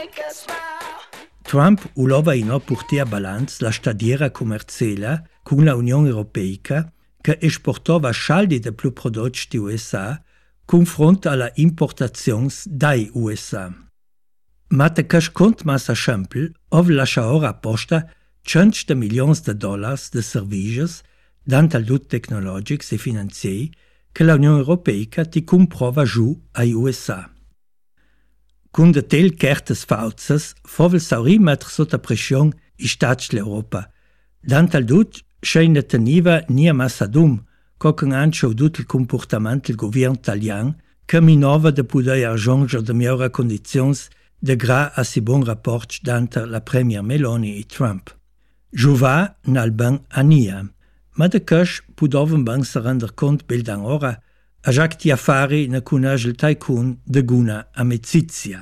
Trump voleva inoltre portare a balanza la stadiera commerciale con l'Unione Europea che esportava scaldi di più prodotti di USA confronto alle importazioni dai USA. Ma te cash cont massa schampel ov lascia ora apposta $100 milioni di servizi dant al dut tecnologics e finanziari che l'Unione Europea ti comprova giù ai USA. Con de tel cartes falsas fovel sauri mettere sotto pressione i stati dell'Europa. Dant al dut scheine teniva nia massa dum, cocken ancho dut il comportamento del governo italiano che minova de poder arrangere de migliori condizioni de gra a si bon rapport dant la premier Meloni e Trump. Giova nal ban ania, ma de cash pudoven ban se render cont beldan ora a Jacques ti affari ne conosce il tycoon de guna amicizia.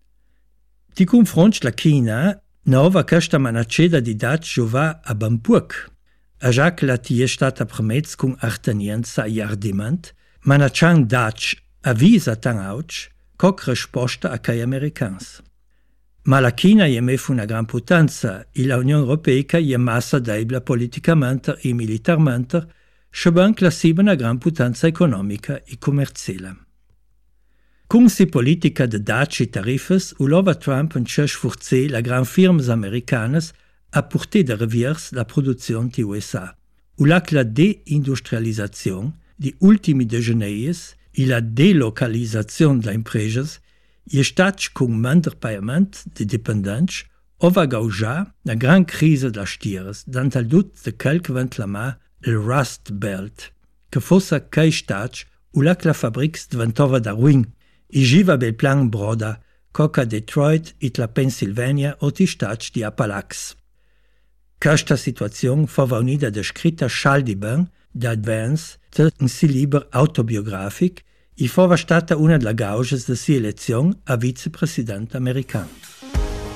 Ti confronti la China, nova questa manaceda di dat giova a Bambuc. A Jacques la ti è stata promessa con artenienza e ardiment, manaccian dat avvisa tan auc, coc risposta a cai americans. Ma la China è una gran potenza e l'Unione Europea è massa debole politicamente e militarmente, sceban classiba una gran potenza economica e commerciale. Con si politica de daci tarifes, ulova Trump en cerc forcer la gran firmes americanas a porter de reviers la produzione di USA. Ulac la deindustrializzazione di ultimi decennies e la delocalizzazione delle imprese è stata con minder pagament de dipendents ova gauja la gran crisi della stieres, dant al dut de qualche ventlamà il Rust Belt, che fosse cai stat ulac la fabrics diventava da ruin, e giva bel plan broda, coca Detroit e la Pennsylvania o ti stati di Appalax. Questa situazione fu unida descritta schaldiben da Advance in si libro autobiografic e fu stata una delle cause della sua elezione a vicepresidente americano.